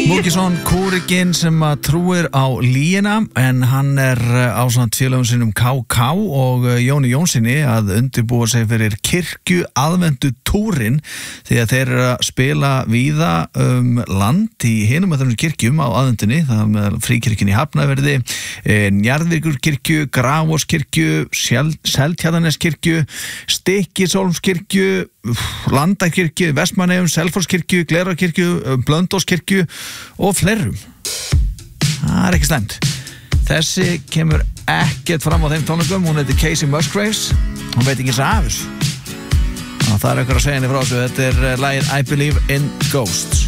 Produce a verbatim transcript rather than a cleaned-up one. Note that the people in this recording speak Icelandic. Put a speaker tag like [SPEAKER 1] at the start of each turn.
[SPEAKER 1] Múkisson, kúrikinn sem að trúir á lýina, en hann er ásamt félögum sinum K K og Jóni Jónssoni að undirbúa sig fyrir kirkju aðvendu túrin, því að þeir eru að spila víða um land í hinum að þessum kirkjum á aðvendunni. Það er með Fríkirkjunni í Hafnarfirði, Njarðvíkurkirkju, Grafarvogskirkju, Seltjarnarneskirkju, Stykkishólmskirkju, Landakirkju, Vestmannaeyjum, Selfosskirkju, Glerárkirkju, Blönduóskirkju og fleirum. Það er ekki slæmt. Þessi kemur ekkert fram á þeim tónleikum. Hún heitir Casey Musgraves. Hún veit ekki hvað af þessu. Það er eitthvað að segja henni frá þessu. Þetta er lagið I Believe in Ghosts.